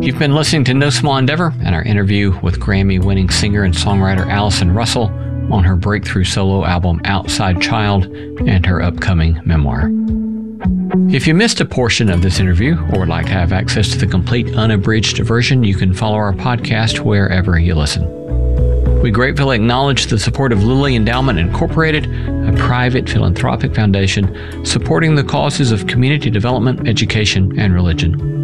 You've been listening to No Small Endeavor and our interview with Grammy-winning singer and songwriter Allison Russell on her breakthrough solo album Outside Child and her upcoming memoir. If you missed a portion of this interview or would like to have access to the complete unabridged version, you can follow our podcast wherever you listen. We gratefully acknowledge the support of Lilly Endowment Incorporated, a private philanthropic foundation supporting the causes of community development, education, and religion.